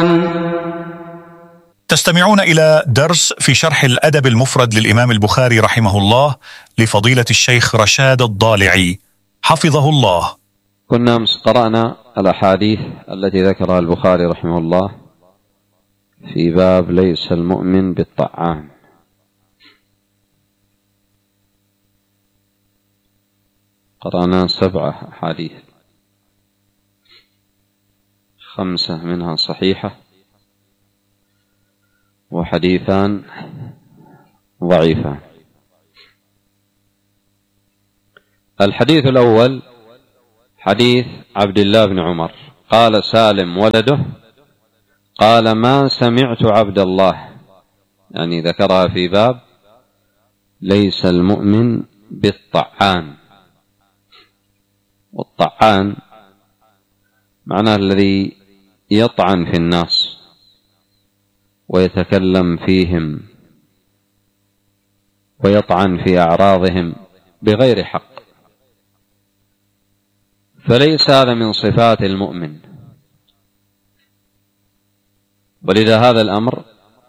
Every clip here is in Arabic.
تستمعون إلى درس في شرح الأدب المفرد للإمام البخاري رحمه الله لفضيلة الشيخ رشاد الضالعي حفظه الله. كنا أمس قرأنا الأحاديث التي ذكرها البخاري رحمه الله في باب ليس المؤمن بالطعان. قرأنا 7 أحاديث، 5 منها صحيحة وحديثان ضعيفان. الحديث الأول حديث عبد الله بن عمر قال سالم ولده قال ما سمعت عبد الله، يعني ذكرها في باب ليس المؤمن بالطعان. والطعان معناه الذي يطعن في الناس ويتكلم فيهم ويطعن في أعراضهم بغير حق، فليس هذا من صفات المؤمن. ولذا هذا الأمر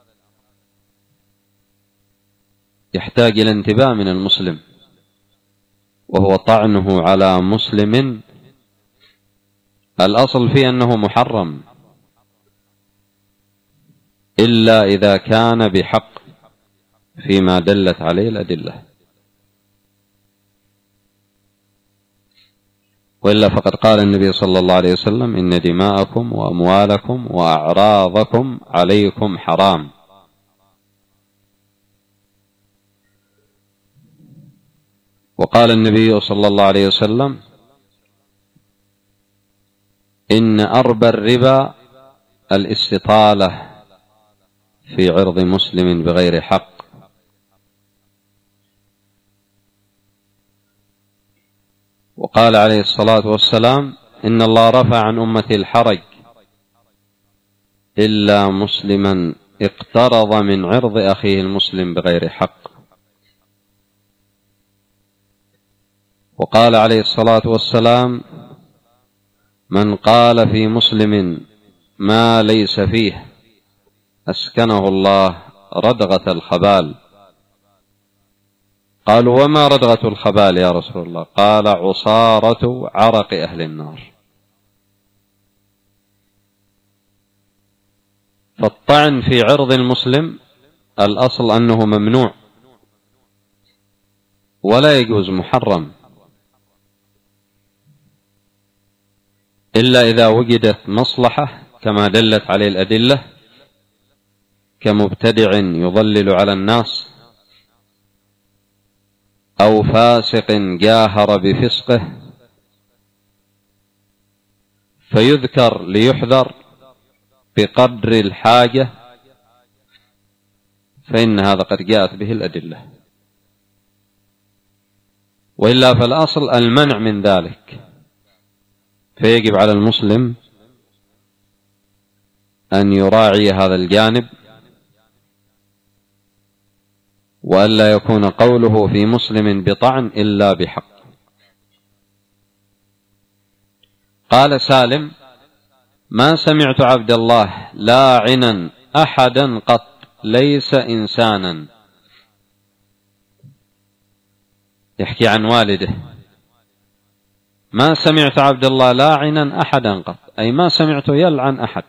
يحتاج إلى انتباه من المسلم، وهو طعنه على مسلم الأصل فيه أنه محرم إلا إذا كان بحق فيما دلت عليه الأدلة، وإلا فقد قال النبي صلى الله عليه وسلم إن دماءكم وأموالكم وأعراضكم عليكم حرام. وقال النبي صلى الله عليه وسلم إن أربى الربا الاستطالة في عرض مسلم بغير حق. وقال عليه الصلاة والسلام إن الله رفع عن أمتي الحرج إلا مسلما اقترض من عرض أخيه المسلم بغير حق. وقال عليه الصلاة والسلام من قال في مسلم ما ليس فيه أسكنه الله ردغة الخبال. قالوا وما ردغة الخبال يا رسول الله؟ قال عصارة عرق أهل النار. فالطعن في عرض المسلم الأصل أنه ممنوع ولا يجوز، محرم، إلا إذا وجدت مصلحة كما دلت عليه الأدلة، كمبتدع يضلل على الناس أو فاسق جاهر بفسقه فيذكر ليحذر بقدر الحاجة، فإن هذا قد جاءت به الأدلة، وإلا فالأصل المنع من ذلك. فيجب على المسلم أن يراعي هذا الجانب، وألا يكون قوله في مسلم بطعن إلا بحق. قال سالم ما سمعت عبد الله لاعنا أحدا قط ليس إنسانا، يحكي عن والده، ما سمعت عبد الله لاعنا أحدا قط، أي ما سمعته يلعن أحد.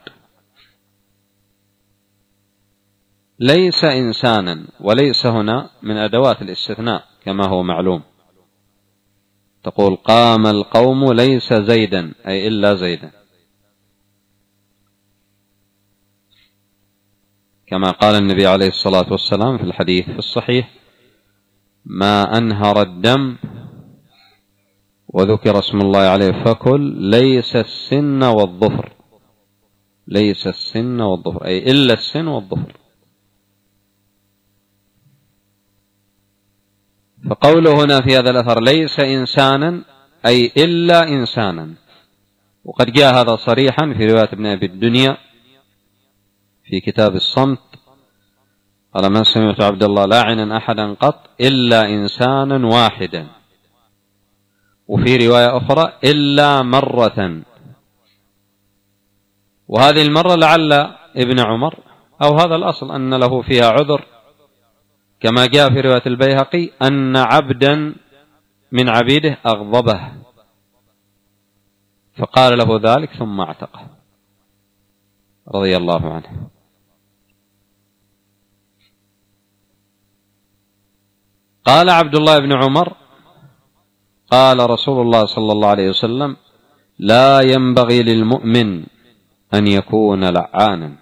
ليس إنسانا، وليس هنا من أدوات الاستثناء كما هو معلوم، تقول قام القوم ليس زيدا أي إلا زيدا، كما قال النبي عليه الصلاة والسلام في الحديث في الصحيح ما أنهر الدم وذكر اسم الله عليه فكل ليس السن والظفر، ليس السن والظفر أي إلا السن والظفر. فقوله هنا في هذا الأثر ليس إنسانا أي إلا إنسانا، وقد جاء هذا صريحا في رواية ابن أبي الدنيا في كتاب الصمت قال ما سمعت عبد الله لاعنا أحدا قط إلا إنسانا واحدا، وفي رواية أخرى إلا مرة، وهذه المرة لعل ابن عمر، أو هذا الأصل أن له فيها عذر، كما جاء في رواية البيهقي أن عبدا من عبيده أغضبه فقال له ذلك ثم اعتقه رضي الله عنه. قال عبد الله بن عمر قال رسول الله صلى الله عليه وسلم: لا ينبغي للمؤمن أن يكون لعانا،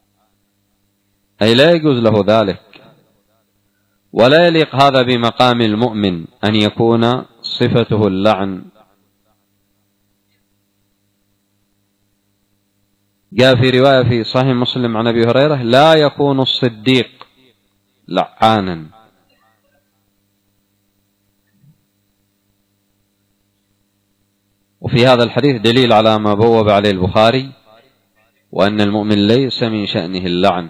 أي لا يجوز له ذلك، ولا يليق هذا بمقام المؤمن أن يكون صفته اللعن. جاء في رواية في صحيح مسلم عن أبي هريرة: لا يكون الصديق لعانا. وفي هذا الحديث دليل على ما بوب عليه البخاري، وأن المؤمن ليس من شأنه اللعن.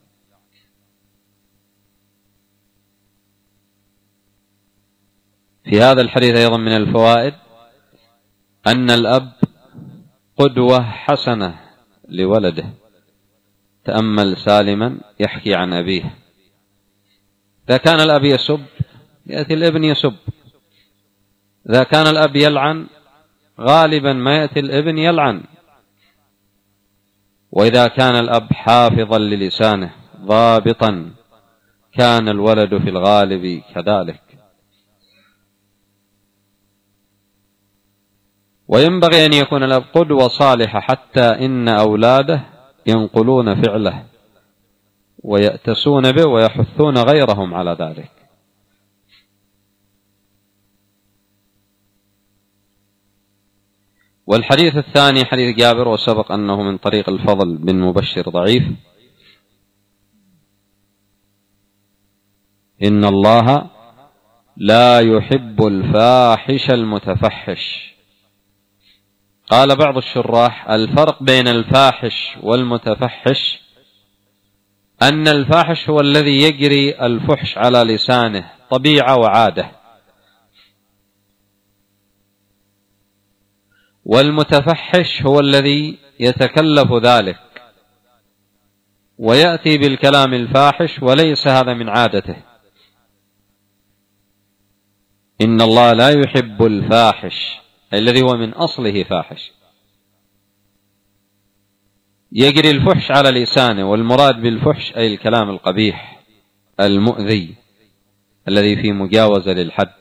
في هذا الحديث أيضا من الفوائد أن الأب قدوة حسنة لولده. تأمل سالما يحكي عن أبيه: إذا كان الأب يسب يأتي الابن يسب، إذا كان الأب يلعن غالبا ما يأتي الابن يلعن، وإذا كان الأب حافظا للسانه ضابطا كان الولد في الغالب كذلك. وينبغي أن يكون الأب قدوة صالحة، حتى إن أولاده ينقلون فعله ويأتسون به ويحثون غيرهم على ذلك. والحديث الثاني حديث جابر، وسبق أنه من طريق الفضل بن مبشر ضعيف: إن الله لا يحب الفاحش المتفحش. قال بعض الشراح: الفرق بين الفاحش والمتفحش أن الفاحش هو الذي يجري الفحش على لسانه طبيعة وعادة، والمتفحش هو الذي يتكلف ذلك ويأتي بالكلام الفاحش وليس هذا من عادته. إن الله لا يحب الفاحش الذي هو من أصله فاحش، يجري الفحش على لسانه، والمراد بالفحش أي الكلام القبيح المؤذي الذي فيه مجاوزة للحد.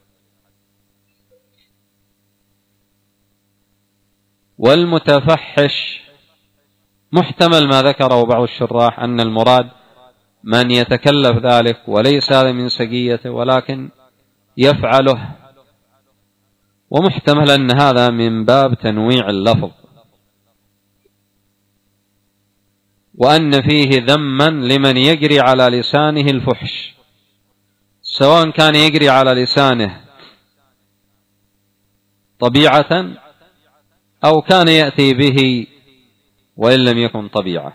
والمتفحش محتمل ما ذكره بعض الشراح أن المراد من يتكلف ذلك وليس هذا من سجيته ولكن يفعله، ومحتمل أن هذا من باب تنويع اللفظ، وأن فيه ذما لمن يجري على لسانه الفحش، سواء كان يجري على لسانه طبيعة أو كان يأتي به وإن لم يكن طبيعة.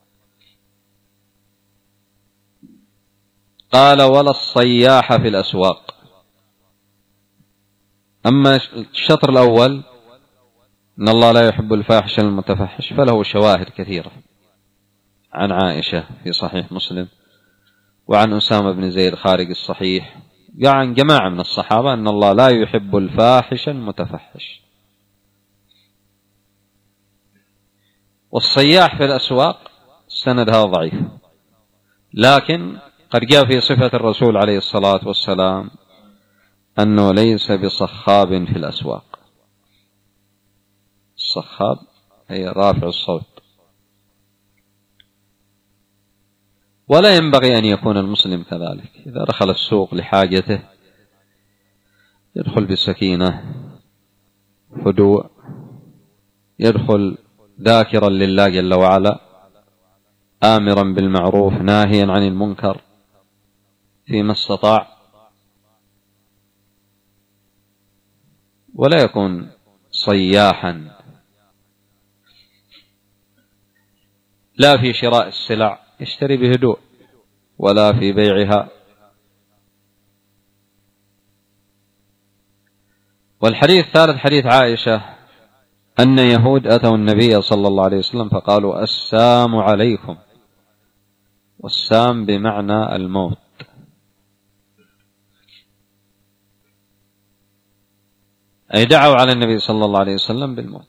قال: ولا الصياح في الأسواق. أما الشطر الأول إن الله لا يحب الفاحش المتفحش فله شواهد كثيرة عن عائشة في صحيح مسلم، وعن أسامة بن زيد خارج الصحيح، عن جماعة من الصحابة أن الله لا يحب الفاحش المتفحش. والصياح في الأسواق سندها ضعيف، لكن قد جاء في صفة الرسول عليه الصلاة والسلام أنه ليس بصخاب في الأسواق. الصخاب هي رافع الصوت. ولا ينبغي أن يكون المسلم كذلك، إذا دخل السوق لحاجته يدخل بسكينة هدوء، يدخل ذاكرا لله جل وعلا، آمرا بالمعروف ناهيا عن المنكر فيما استطاع، ولا يكون صياحا لا في شراء السلع يشتري بهدوء ولا في بيعها. والحديث الثالث حديث عائشة أن يهود أتوا النبي صلى الله عليه وسلم فقالوا السام عليكم، والسام بمعنى الموت. أي دعوا على النبي صلى الله عليه وسلم بالموت.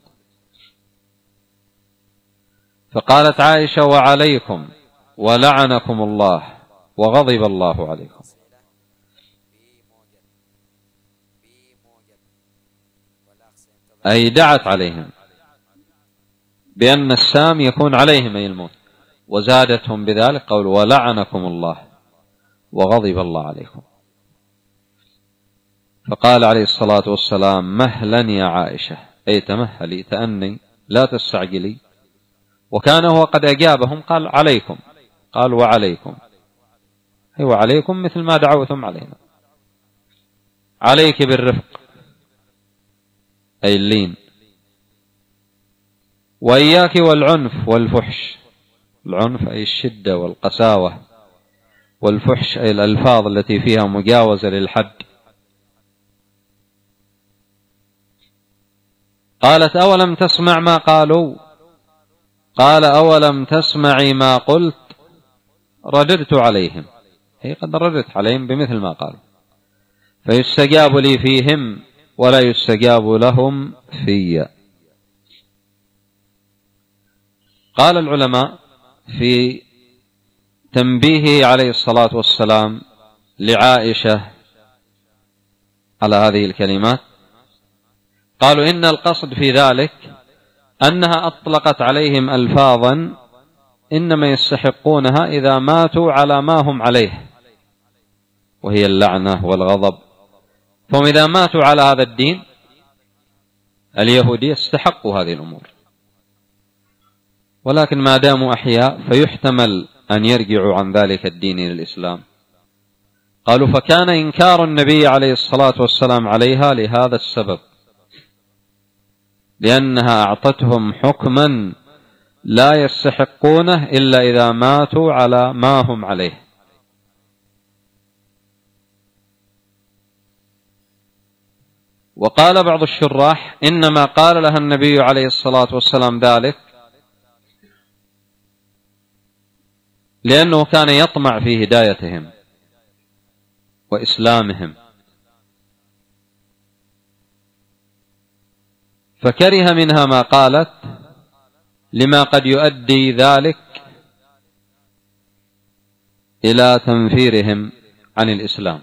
فقالت عائشة وعليكم ولعنكم الله وغضب الله عليكم. أي دعت عليهم بأن السام يكون عليهم أي الموت، وزادتهم بذلك قول ولعنكم الله وغضب الله عليكم. فقال عليه الصلاة والسلام مهلا يا عائشة، أي تمهلي تأني لا تستعجلي. وكان هو قد أجابهم قال عليكم، قال وعليكم، أي وعليكم مثل ما دعوتم علينا، عليك بالرفق أي اللين، وإياك والعنف والفحش. العنف أي الشدة والقساوة، والفحش أي الألفاظ التي فيها مجاوزة للحد. قالت أولم تسمع ما قالوا؟ قال أولم تسمعي ما قلت؟ رددت عليهم، هي قد ردت عليهم بمثل ما قالوا، فيستجاب لي فيهم ولا يستجاب لهم في. قال العلماء في تنبيهه عليه الصلاة والسلام لعائشة على هذه الكلمات، قالوا إن القصد في ذلك أنها أطلقت عليهم ألفاظا إنما يستحقونها إذا ماتوا على ما هم عليه، وهي اللعنة والغضب. فهم إذا ماتوا على هذا الدين اليهودي استحقوا هذه الأمور، ولكن ما داموا أحياء فيحتمل أن يرجعوا عن ذلك الدين إلى الإسلام. قالوا فكان إنكار النبي عليه الصلاة والسلام عليها لهذا السبب، لأنها أعطتهم حكما لا يستحقونه إلا إذا ماتوا على ما هم عليه. وقال بعض الشراح إنما قال لها النبي عليه الصلاة والسلام ذلك لأنه كان يطمع في هدايتهم وإسلامهم، فكره منها ما قالت لما قد يؤدي ذلك إلى تنفيرهم عن الإسلام.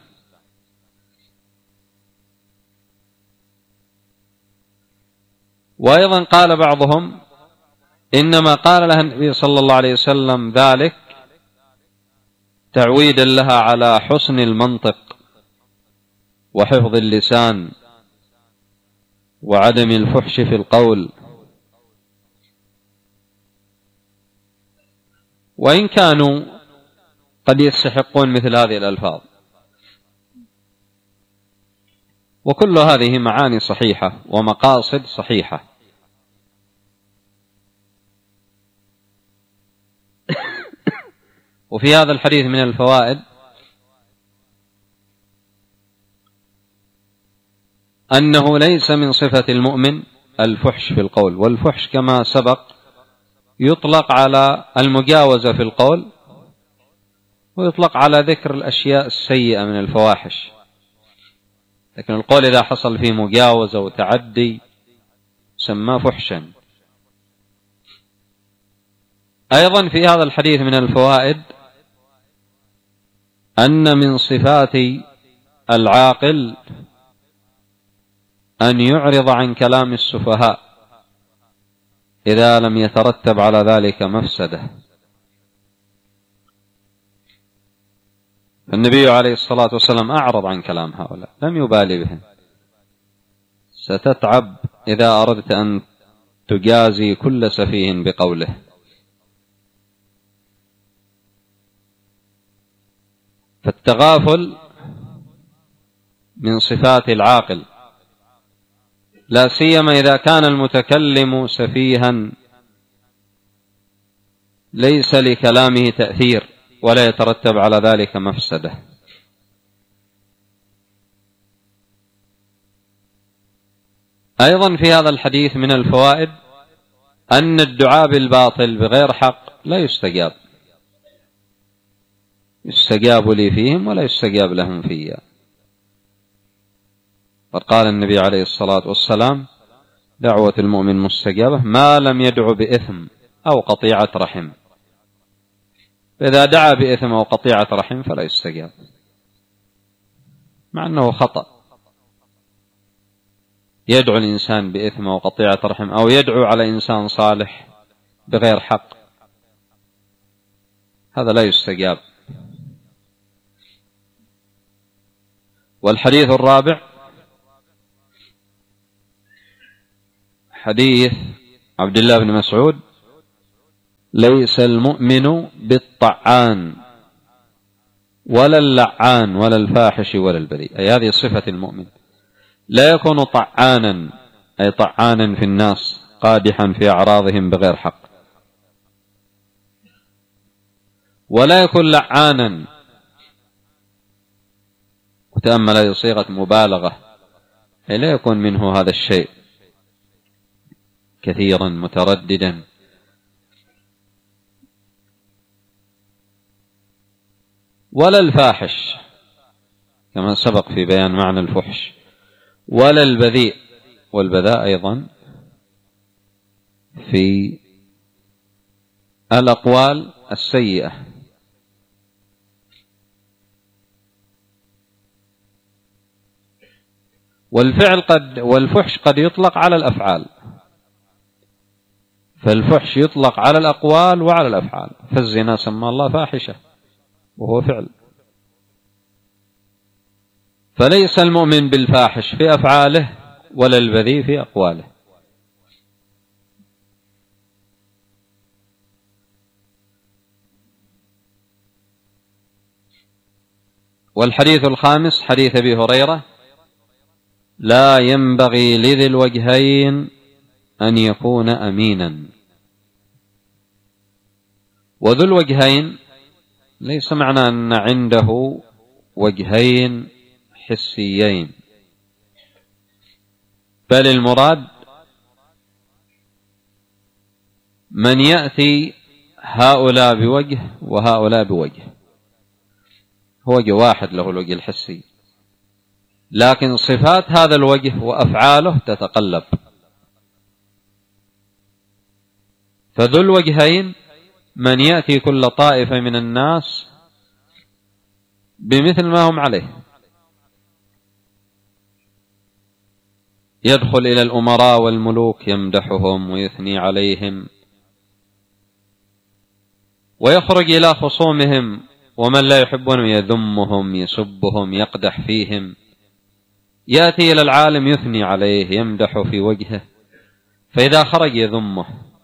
وأيضا قال بعضهم إنما قال لها النبي صلى الله عليه وسلم ذلك تعويدا لها على حسن المنطق وحفظ اللسان وعدم الفحش في القول. وإن كانوا قد يستحقون مثل هذه الألفاظ، وكل هذه معاني صحيحة ومقاصد صحيحة. وفي هذا الحديث من الفوائد أنه ليس من صفة المؤمن الفحش في القول، والفحش كما سبق يطلق على المجاوزة في القول، ويطلق على ذكر الأشياء السيئة من الفواحش، لكن القول إذا حصل فيه مجاوزة وتعدي سماه فحشا. أيضا في هذا الحديث من الفوائد أن من صفات العاقل أن يعرض عن كلام السفهاء إذا لم يترتب على ذلك مفسدة. النبي عليه الصلاة والسلام أعرض عن كلام هؤلاء، لم يبالي بهم. ستتعب إذا أردت أن تجازي كل سفيه بقوله. فالتغافل من صفات العاقل، لا سيما إذا كان المتكلم سفيها ليس لكلامه تأثير ولا يترتب على ذلك مفسدة. أيضا في هذا الحديث من الفوائد أن الدعاء بالباطل بغير حق لا يستجاب، يستجاب لي فيهم ولا يستجاب لهم فيا. فقال النبي عليه الصلاة والسلام: دعوة المؤمن مستجابة ما لم يدعو بإثم أو قطيعة رحم. فإذا دعا بإثم أو قطيعة رحم فلا يستجاب، مع أنه خطأ. يدعو الإنسان بإثم أو قطيعة رحم أو يدعو على إنسان صالح بغير حق، هذا لا يستجاب. والحديث الرابع حديث عبد الله بن مسعود: ليس المؤمن بالطعان ولا اللعان ولا الفاحش ولا البذيء. أي هذه صفة المؤمن، لا يكون طعانا أي طعانا في الناس قادحا في أعراضهم بغير حق، ولا يكون لعانا، وتأمل هذه صيغة مبالغة، أي لا يكون منه هذا الشيء كثيرا مترددا. ولا الفاحش كما سبق في بيان معنى الفحش، ولا البذيء، والبذاء أيضا في الأقوال السيئة. والفحش قد يطلق على الأفعال، فالفحش يطلق على الأقوال وعلى الأفعال، فالزنا سمى الله فاحشة وهو فعل. فليس المؤمن بالفاحش في أفعاله ولا البذيء في أقواله. والحديث الخامس حديث أبي هريرة: لا ينبغي لذي الوجهين أن يكون أمينا. وذو الوجهين ليس معنى أن عنده وجهين حسيين، بل المراد من يأتي هؤلاء بوجه وهؤلاء بوجه، هو وجه واحد له الوجه الحسي، لكن صفات هذا الوجه وأفعاله تتقلب. فذو الوجهين من يأتي كل طائفة من الناس بمثل ما هم عليه، يدخل إلى الأمراء والملوك يمدحهم ويثني عليهم، ويخرج إلى خصومهم ومن لا يحبهم يذمهم يسبهم يقدح فيهم، يأتي إلى العالم يثني عليه يمدح في وجهه، فإذا خرج يذمه.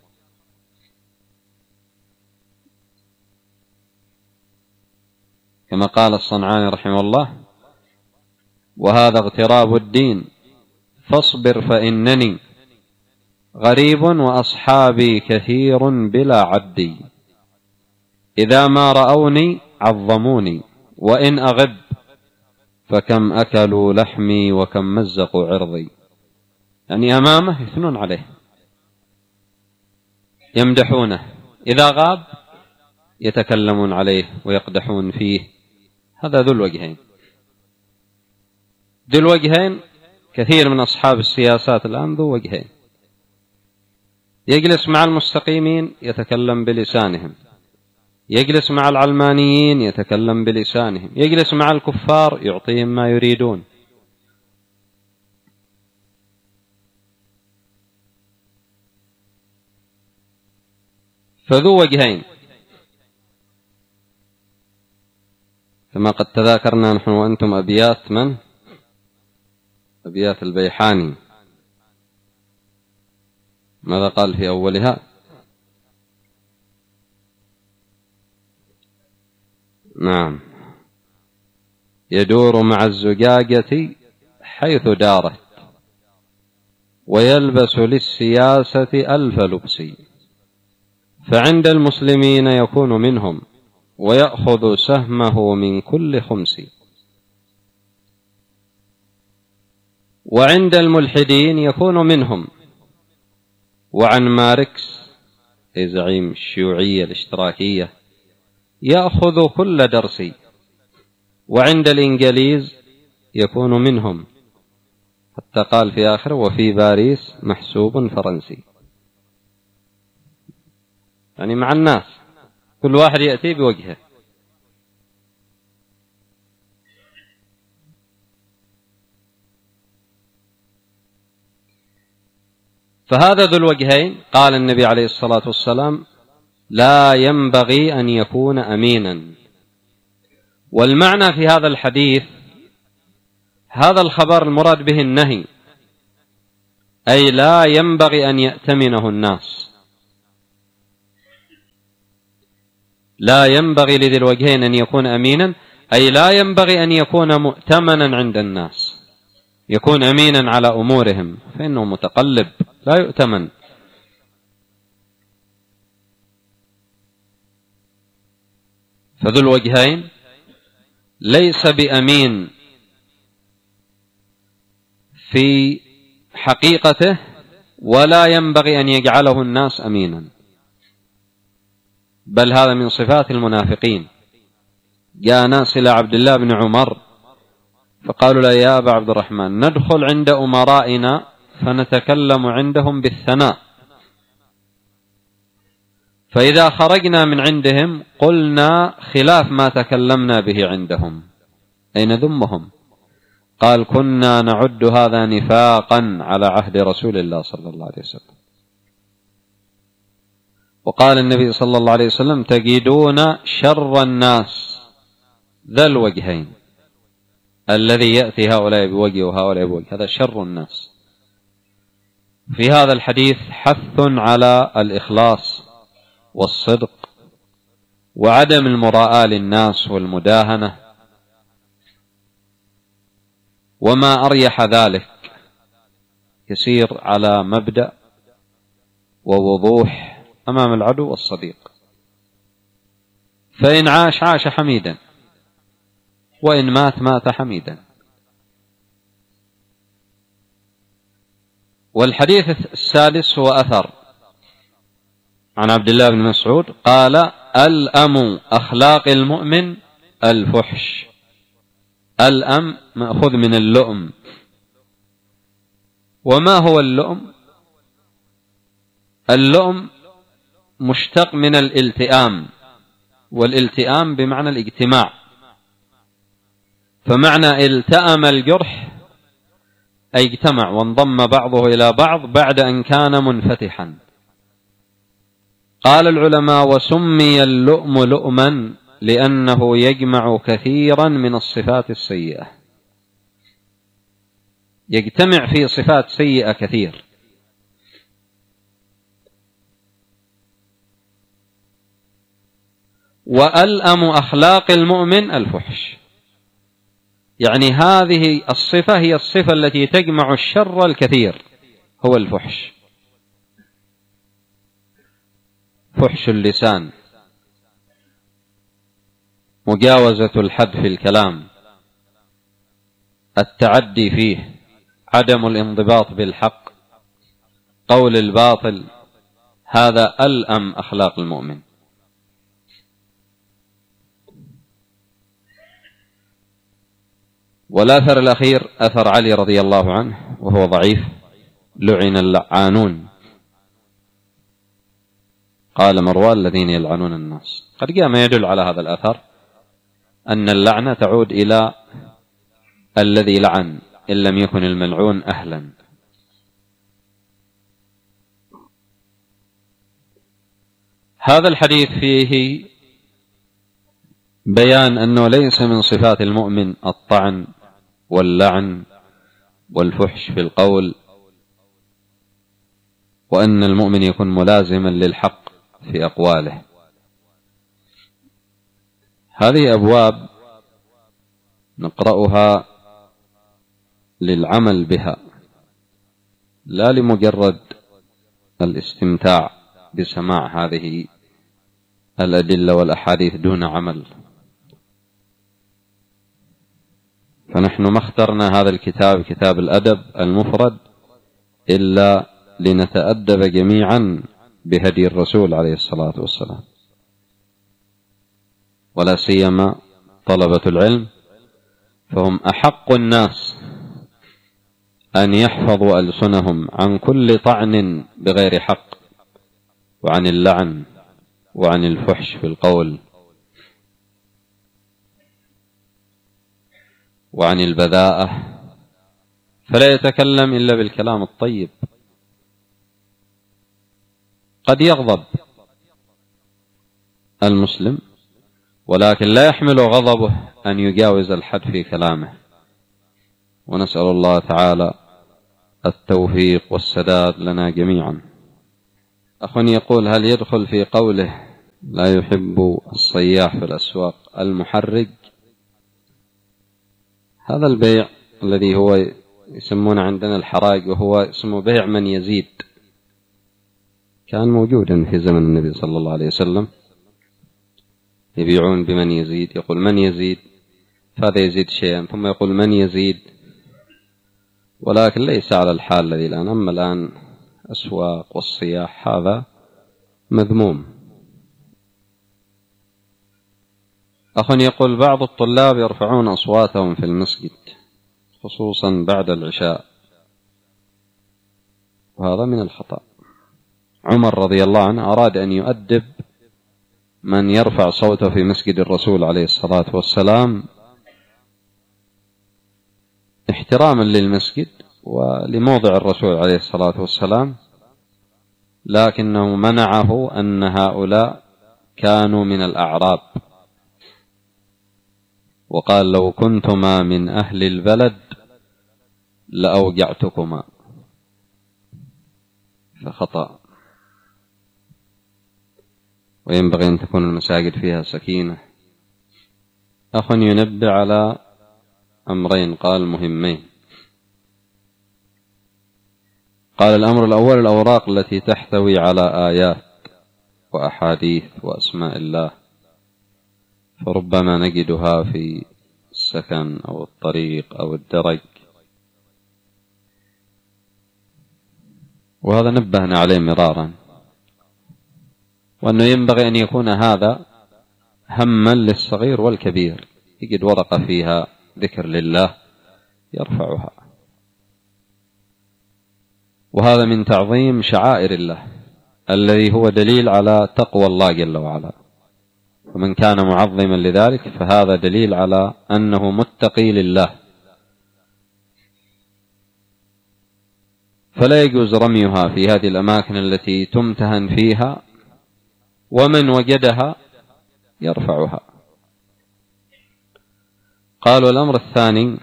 كما قال الصنعاني رحمه الله: وهذا اغتراب الدين فاصبر فإنني غريب وأصحابي كثير بلا عدي، إذا ما رأوني عظموني وإن أغب فكم أكلوا لحمي وكم مزقوا عرضي. يعني أمامه يثنون عليه يمدحونه، إذا غاب يتكلمون عليه ويقدحون فيه. هذا ذو الوجهين. ذو الوجهين كثير من أصحاب السياسات الآن ذو وجهين، يجلس مع المستقيمين يتكلم بلسانهم، يجلس مع العلمانيين يتكلم بلسانهم، يجلس مع الكفار يعطيهم ما يريدون. فذو وجهين، كما قد تذاكرنا نحن وأنتم أبيات من؟ أبيات البيحاني. ماذا قال في أولها؟ نعم: يدور مع الزجاجة حيث دارت ويلبس للسياسة ألف لبس، فعند المسلمين يكون منهم ويأخذ سهمه من كل خمس. وعند الملحدين يكون منهم. وعن ماركس أي زعيم الشيوعية الاشتراكية يأخذ كل درسي. وعند الإنجليز يكون منهم، حتى قال في آخر وفي باريس محسوب فرنسي، يعني مع الناس كل واحد يأتي بوجهه. فهذا ذو الوجهين قال النبي عليه الصلاة والسلام لا ينبغي أن يكون أمينا. والمعنى في هذا الحديث هذا الخبر المراد به النهي، أي لا ينبغي أن يأتمنه الناس. لا ينبغي لذي الوجهين أن يكون أمينا، أي لا ينبغي أن يكون مؤتمنا عند الناس، يكون أمينا على أمورهم، فإنه متقلب لا يؤتمن. فذو الوجهين ليس بأمين في حقيقته، ولا ينبغي أن يجعله الناس أمينا، بل هذا من صفات المنافقين. جاء ناس إلى عبد الله بن عمر فقالوا له يا أبا عبد الرحمن ندخل عند أمرائنا فنتكلم عندهم بالثناء، فإذا خرجنا من عندهم قلنا خلاف ما تكلمنا به عندهم، أي نذمهم. قال كنا نعد هذا نفاقا على عهد رسول الله صلى الله عليه وسلم. وقال النبي صلى الله عليه وسلم تجدون شر الناس ذا الوجهين، الذي يأتي هؤلاء بوجه وهؤلاء بوجه، هذا شر الناس. في هذا الحديث حث على الإخلاص والصدق وعدم المراءة للناس والمداهنة، وما أريح ذلك يسير على مبدأ ووضوح أمام العدو والصديق، فإن عاش عاش حميدا، وإن مات مات حميدا. والحديث السادس هو أثر عن عبد الله بن مسعود قال الأم أخلاق المؤمن الفحش. الأم مأخوذ من اللؤم. وما هو اللؤم؟ اللؤم مشتق من الالتئام، والالتئام بمعنى الاجتماع، فمعنى التأم الجرح أي اجتمع وانضم بعضه إلى بعض بعد أن كان منفتحا. قال العلماء وسمي اللؤم لؤما لأنه يجمع كثيرا من الصفات السيئة، يجتمع في صفات سيئة كثير. وألأم أخلاق المؤمن الفحش، يعني هذه الصفة هي الصفة التي تجمع الشر الكثير، هو الفحش. فحش اللسان، مجاوزة الحد في الكلام، التعدي فيه، عدم الانضباط بالحق، قول الباطل، هذا ألأم أخلاق المؤمن. والأثر الأخير أثر علي رضي الله عنه وهو ضعيف، لعن اللعانون. قال مروان الذين يلعنون الناس. قد جاء ما يدل على هذا الأثر أن اللعنة تعود إلى الذي لعن إن لم يكن الملعون أهلا. هذا الحديث فيه بيان أنه ليس من صفات المؤمن الطعن واللعن والفحش في القول، وأن المؤمن يكون ملازما للحق في أقواله. هذه أبواب نقرأها للعمل بها، لا لمجرد الاستمتاع بسماع هذه الأدلة والأحاديث دون عمل. فنحن ما اخترنا هذا الكتاب كتاب الأدب المفرد إلا لنتأدب جميعا بهدي الرسول عليه الصلاة والسلام، ولا سيما طلبة العلم، فهم أحق الناس أن يحفظوا ألسنهم عن كل طعن بغير حق، وعن اللعن، وعن الفحش في القول، وعن البذاءة، فلا يتكلم إلا بالكلام الطيب. قد يغضب المسلم، ولكن لا يحمل غضبه أن يجاوز الحد في كلامه، ونسأل الله تعالى التوفيق والسداد لنا جميعا. أخ يقول: هل يدخل في قوله لا يحب الصياح في الأسواق المحرج؟ هذا البيع الذي هو يسمونه عندنا الحراج، وهو اسمه بيع من يزيد، كان موجودا في زمن النبي صلى الله عليه وسلم، يبيعون بمن يزيد، يقول من يزيد، فهذا يزيد شيئا ثم يقول من يزيد، ولكن ليس على الحال الذي الآن. أما الآن أسواق والصياح هذا مذموم. أخ يقول: بعض الطلاب يرفعون أصواتهم في المسجد خصوصا بعد العشاء، وهذا من الخطأ. عمر رضي الله عنه أراد أن يؤدب من يرفع صوته في مسجد الرسول عليه الصلاة والسلام احتراما للمسجد ولموضع الرسول عليه الصلاة والسلام، لكنه منعه أن هؤلاء كانوا من الأعراب، وقال: لو كنتما من أهل البلد لأوجعتكما، فخطأ. وينبغي أن تكون المساجد فيها سكينة. أخ ينبه على أمرين قال مهمين. قال: الأمر الأول الأوراق التي تحتوي على آيات وأحاديث وأسماء الله، فربما نجدها في السكن أو الطريق أو الدرج، وهذا نبهنا عليه مرارا، وأنه ينبغي أن يكون هذا هما للصغير والكبير، يجد ورقة فيها ذكر لله يرفعها، وهذا من تعظيم شعائر الله الذي هو دليل على تقوى الله جل وعلا، ومن كان معظما لذلك فهذا دليل على أنه متقي لله، فلا يجوز رميها في هذه الأماكن التي تمتهن فيها، ومن وجدها يرفعها. قالوا: الأمر الثاني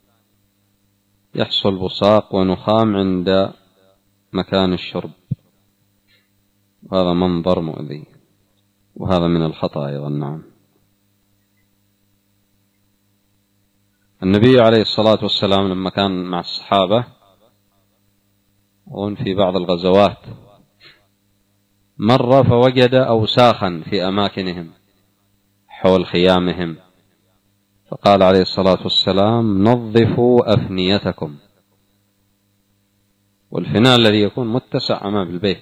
يحصل بصاق ونخام عند مكان الشرب، وهذا منظر مؤذي، وهذا من الخطأ أيضا. نعم، النبي عليه الصلاة والسلام لما كان مع الصحابة وهم في بعض الغزوات مر فوجد أوساخا في أماكنهم حول خيامهم، فقال عليه الصلاة والسلام: نظفوا أفنيتكم. والفناء الذي يكون متسع أمام البيت،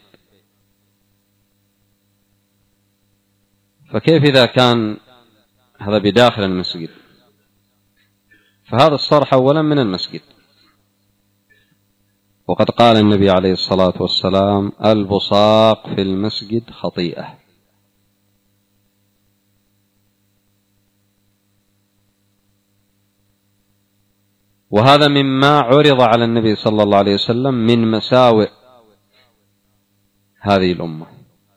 فكيف إذا كان هذا بداخل المسجد؟ فهذا الصرح أولا من المسجد، وقد قال النبي عليه الصلاة والسلام: البصاق في المسجد خطيئة. وهذا مما عرض على النبي صلى الله عليه وسلم من مساوئ هذه الأمة.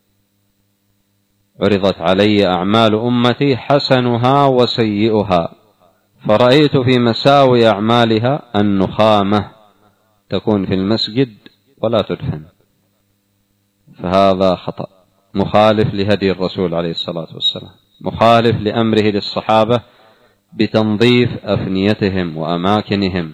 عرضت علي أعمال أمتي حسنها وسيئها، فرأيت في مساوئ أعمالها النخامة تكون في المسجد ولا تدفن، فهذا خطأ مخالف لهدي الرسول عليه الصلاة والسلام، مخالف لأمره للصحابة بتنظيف أفنيتهم وأماكنهم.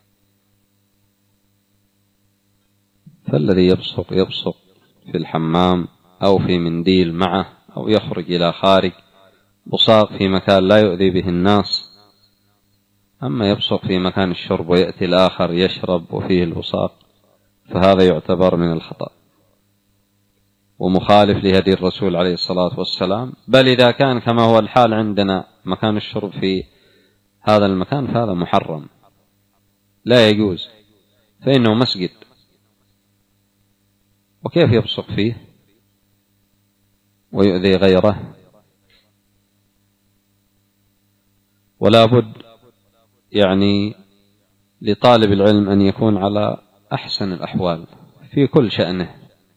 فالذي يبصق في الحمام أو في منديل معه، أو يخرج إلى خارج بصاق في مكان لا يؤذي به الناس، أما يبصق في مكان الشرب ويأتي الآخر يشرب وفيه البصاق فهذا يعتبر من الخطأ ومخالف لهدي الرسول عليه الصلاة والسلام. بل إذا كان كما هو الحال عندنا مكان الشرب في هذا المكان فهذا محرم لا يجوز، فإنه مسجد، وكيف يبصق فيه ويؤذي غيره؟ ولا بد يعني لطالب العلم أن يكون على أحسن الأحوال في كل شأنه.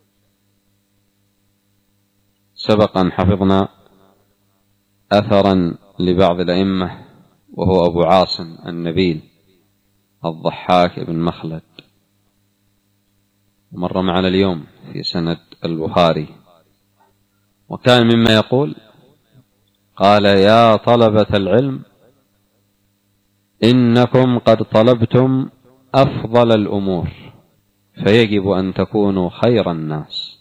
سبق أن حفظنا أثرا لبعض الأئمة وهو أبو عاصم النبيل الضحاك بن مخلد، مر معنا اليوم في سند البخاري، وكان مما يقول: قال: يا طلبة العلم إنكم قد طلبتم أفضل الأمور فيجب أن تكونوا خير الناس.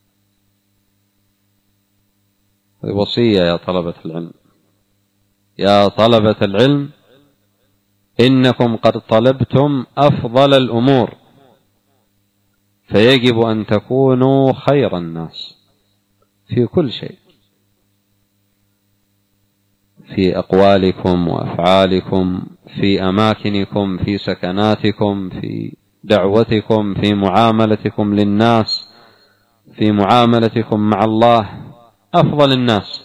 وصية يا طلبة العلم، يا طلبة العلم إنكم قد طلبتم أفضل الأمور فيجب أن تكونوا خير الناس في كل شيء، في أقوالكم وأفعالكم، في أماكنكم، في سكناتكم، في دعوتكم، في معاملتكم للناس، في معاملتكم مع الله، أفضل الناس.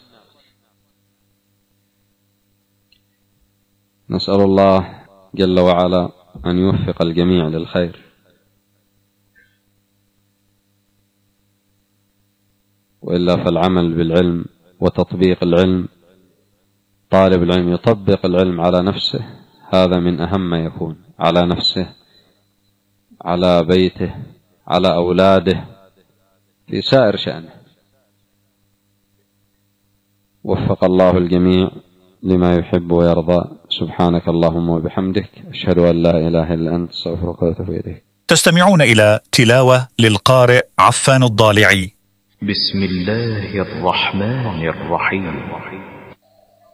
نسأل الله جل وعلا أن يوفق الجميع للخير. وإلا فالعمل بالعلم وتطبيق العلم، طالب العلم يطبق العلم على نفسه، هذا من أهم ما يكون، على نفسه، على بيته، على أولاده، في سائر شأنه. وفق الله الجميع لما يحب ويرضى. سبحانك اللهم وبحمدك، أشهد أن لا إله إلا أنت، أستغفرك وأتوب إليك. تستمعون إلى تلاوة للقارئ عفان الضالعي. بسم الله الرحمن الرحيم.